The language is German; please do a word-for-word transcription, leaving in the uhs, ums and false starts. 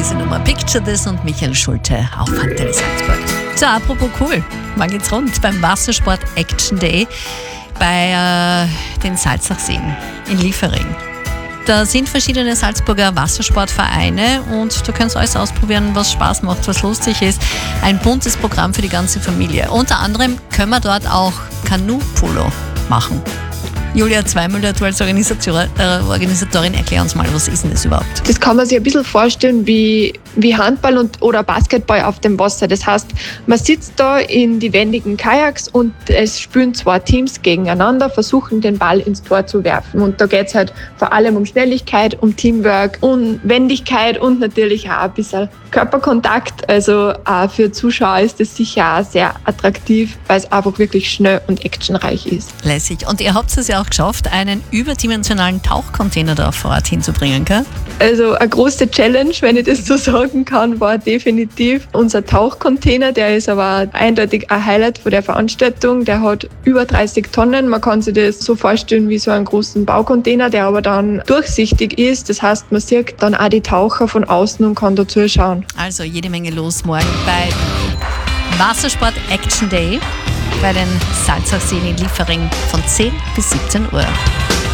diese Nummer Picture This und Michael Schulte auf Antenne Salzburg. So, apropos cool, wann geht's rund? Beim Wassersport Action Day bei äh, den Salzachseen in Liefering. Da sind verschiedene Salzburger Wassersportvereine und du kannst alles ausprobieren, was Spaß macht, was lustig ist. Ein buntes Programm für die ganze Familie. Unter anderem können wir dort auch Kanu-Polo machen. Julia Zweimüller, du als Organisator, äh, Organisatorin, erklär uns mal, was ist denn das überhaupt? Das kann man sich ein bisschen vorstellen wie, wie Handball und, oder Basketball auf dem Wasser. Das heißt, man sitzt da in die wendigen Kajaks und es spielen zwei Teams gegeneinander, versuchen den Ball ins Tor zu werfen. Und da geht es halt vor allem um Schnelligkeit, um Teamwork, um Wendigkeit und natürlich auch ein bisschen Körperkontakt. Also auch für Zuschauer ist das sicher auch sehr attraktiv, weil es einfach wirklich schnell und actionreich ist. Lässig. Und ihr habt es ja auch geschafft, einen überdimensionalen Tauchcontainer da vor Ort hinzubringen, gell? Also eine große Challenge, wenn ich das so sagen kann, war definitiv unser Tauchcontainer. Der ist aber eindeutig ein Highlight von der Veranstaltung. Der hat über dreißig Tonnen. Man kann sich das so vorstellen wie so einen großen Baucontainer, der aber dann durchsichtig ist. Das heißt, man sieht dann auch die Taucher von außen und kann da zuschauen. Also jede Menge los morgen bei Wassersport Action Day bei den Salzachseen in Liefering von zehn bis siebzehn Uhr.